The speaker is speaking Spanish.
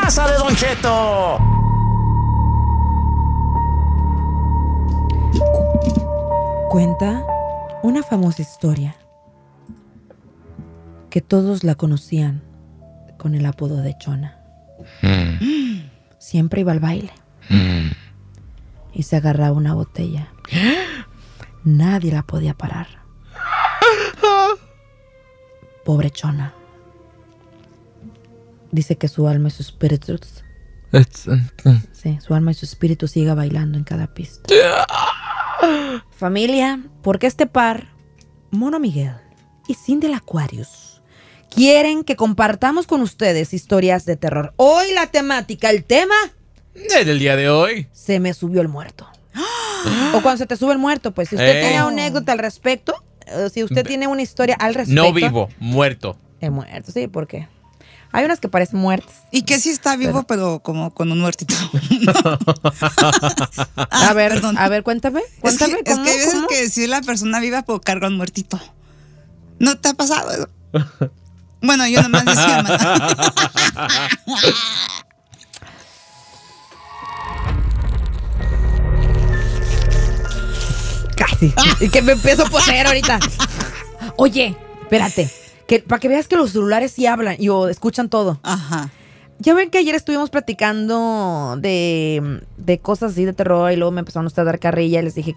casa de Don Cheto. Cuenta una famosa historia que todos la conocían con el apodo de Chona. Siempre iba al baile y se agarraba una botella. Nadie la podía parar. Pobre Chona. Dice que su alma y su espíritu... Sí, su alma y su espíritu siga bailando en cada pista. Familia, porque este par, Mono Miguel y Cindy Aquarius, quieren que compartamos con ustedes historias de terror. Hoy la temática, el tema... Del día de hoy. Se me subió el muerto. O cuando se te sube el muerto, pues si usted tiene una anécdota al respecto, si usted tiene una historia al respecto... No vivo, muerto. Muerto, sí, ¿por qué? Hay unas que parecen muertas. Y que sí está vivo, pero como con un muertito. A ver, cuéntame. Es que hay veces ¿Cómo? que si la persona viva, pues carga un muertito. ¿No te ha pasado eso? Bueno, yo nomás decía, Casi. Y que me empiezo a poseer ahorita. Oye, espérate. Para que veas que los celulares sí hablan y escuchan todo. Ajá. Ya ven que ayer estuvimos platicando de cosas así de terror y luego me empezaron a dar carrilla y les dije